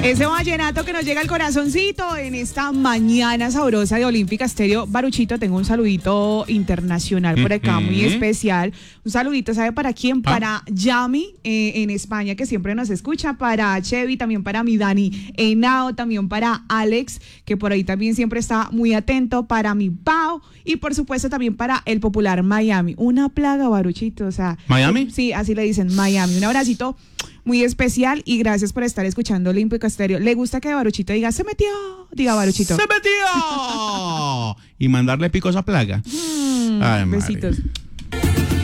Ese vallenato que nos llega al corazoncito en esta mañana sabrosa de Olímpica Estéreo. Baruchito, tengo un saludito internacional por acá, muy especial. Un saludito, ¿sabe para quién? Para Yami en España, que siempre nos escucha. Para Chevy, también para mi Dani Henao, también para Alex, que por ahí también siempre está muy atento. Para mi Pau y por supuesto también para el popular Miami. Una plaga, Baruchito, o sea. ¿Miami? Sí, así le dicen, Miami. Un abracito muy especial y gracias por estar escuchando Olímpico Estéreo. ¿Le gusta que Baruchito diga, se metió? Diga, Baruchito. ¡Se metió! Y mandarle picos a plaga. Besitos.